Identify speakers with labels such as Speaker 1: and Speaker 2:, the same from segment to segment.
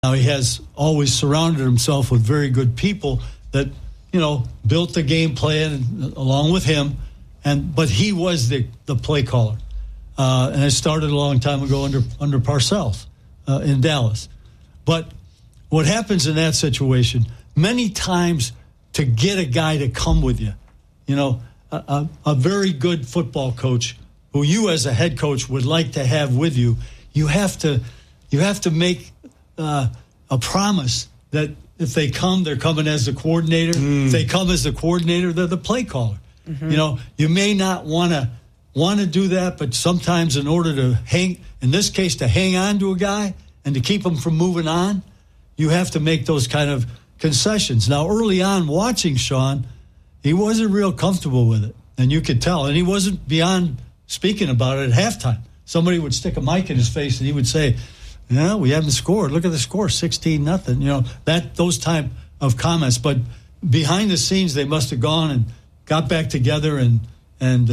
Speaker 1: Now, he has always surrounded himself with very good people that, built the game plan along with him. But he was the play caller. And it started a long time ago under Parcells in Dallas. But what happens in that situation, many times to get a guy to come with you, a very good football coach who you as a head coach would like to have with you, you have to make a promise that if they come, they're coming as the coordinator. If they come as the coordinator, they're the play caller. Mm-hmm. You may not want to do that, but sometimes in order to hang on to a guy and to keep him from moving on, you have to make those kind of concessions. Now, early on watching Sean, he wasn't real comfortable with it, and you could tell. And he wasn't beyond speaking about it at halftime. Somebody would stick a mic in his face, and he would say, we haven't scored. Look at the score, 16-0. Those type of comments. But behind the scenes, they must have gone and got back together and came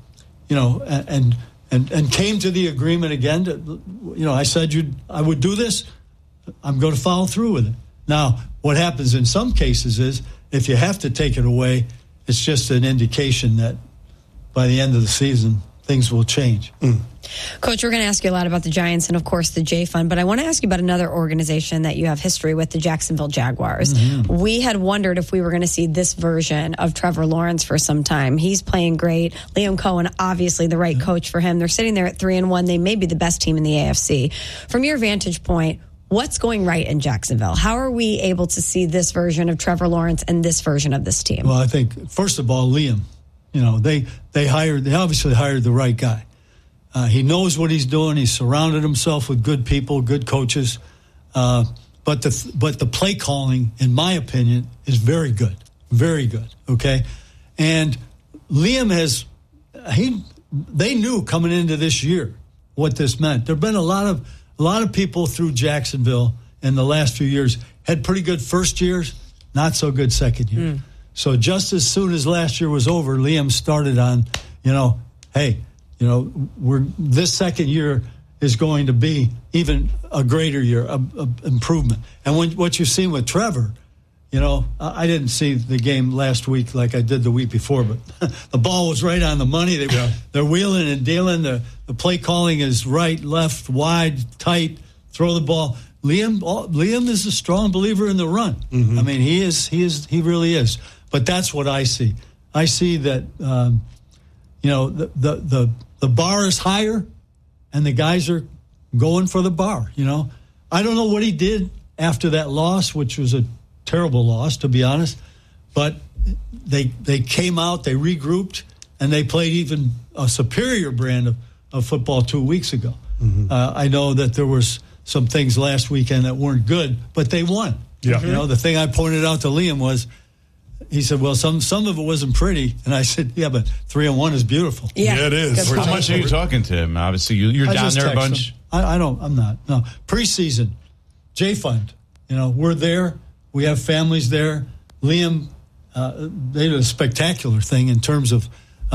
Speaker 1: to the agreement again. I said I would do this. I'm going to follow through with it. Now, what happens in some cases is if you have to take it away, it's just an indication that by the end of the season, things will change.
Speaker 2: Coach, we're going to ask you a lot about the Giants and, of course, the J Fund, but I want to ask you about another organization that you have history with, the Jacksonville Jaguars. Mm-hmm. We had wondered if we were going to see this version of Trevor Lawrence for some time. He's playing great. Liam Cohen, obviously the right coach for him. They're sitting there at 3-1. They may be the best team in the AFC. From your vantage point, what's going right in Jacksonville? How are we able to see this version of Trevor Lawrence and this version of this team?
Speaker 1: Well, I think, first of all, Liam, they obviously hired the right guy. He knows what he's doing. He's surrounded himself with good people, good coaches. But the play calling, in my opinion, is very good. Very good. Okay? And Liam they knew coming into this year what this meant. There've been a lot of people through Jacksonville in the last few years had pretty good first years, not so good second year. So just as soon as last year was over, Liam started on, this second year is going to be even a greater year of improvement. And what you've seen with Trevor, I didn't see the game last week like I did the week before, but the ball was right on the money. They're wheeling and dealing. The play calling is right, left, wide, tight, throw the ball. Liam is a strong believer in the run. Mm-hmm. I mean, he really is. But that's what I see. I see that, the bar is higher and the guys are going for the bar, I don't know what he did after that loss, which was a terrible loss, to be honest. But they came out, they regrouped, and they played even a superior brand of football 2 weeks ago. Mm-hmm. I know that there was some things last weekend that weren't good, but they won. Yeah. The thing I pointed out to Liam was, he said, well, some of it wasn't pretty. And I said, yeah, but 3-1 is beautiful.
Speaker 3: Yeah, it is. How much are you talking to him? Obviously, you're down there a bunch.
Speaker 1: I'm not. No. Preseason, J Fund, we're there. We have families there. Liam, they did a spectacular thing in terms of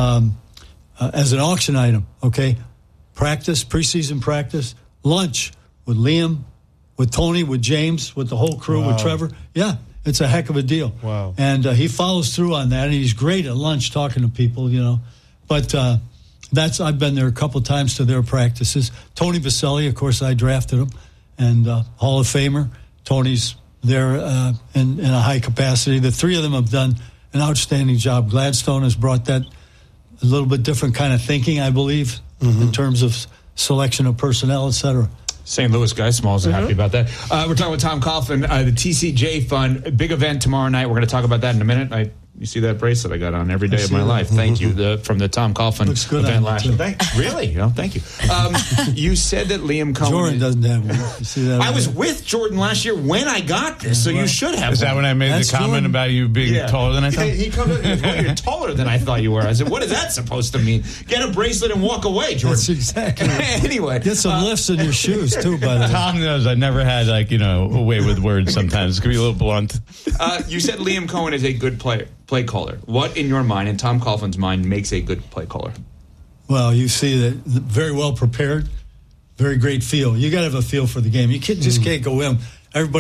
Speaker 1: as an auction item, okay? Preseason practice, lunch with Liam, with Tony, with James, with the whole crew, with Trevor. Yeah. It's a heck of a deal.
Speaker 3: Wow.
Speaker 1: And he follows through on that, and he's great at lunch talking to people, But I've been there a couple times to their practices. Tony Vaselli, of course, I drafted him, and Hall of Famer. Tony's there in a high capacity. The three of them have done an outstanding job. Gladstone has brought that a little bit different kind of thinking, I believe, in terms of selection of personnel, et cetera.
Speaker 4: St. Louis guy, Smalls is happy about that. We're talking with Tom Coughlin, the TCJ Fund, a big event tomorrow night. We're going to talk about that in a minute. You see that bracelet I got on every day of my life. Thank you. From the Tom Coughlin event last year. Really? Thank you. You said that Liam Cohen...
Speaker 1: Jordan doesn't have one. You see that?
Speaker 4: I was with Jordan last year when I got this, so you should have one.
Speaker 3: Is that when I made the comment about you being taller than I thought?
Speaker 4: He comes up, you're taller than I thought you were. I said, what is that supposed to mean? Get a bracelet and walk away, Jordan.
Speaker 1: That's exactly right.
Speaker 4: Anyway.
Speaker 1: Get some lifts in your shoes, too, by the way.
Speaker 3: Tom knows I never had, a way with words sometimes. It could be a little blunt.
Speaker 4: You said Liam Cohen is a good play caller. What, in your mind, in Tom Coughlin's mind, makes a good play caller?
Speaker 1: Well, you see that very well prepared, very great feel. You got to have a feel for the game. You just can't go in. everybody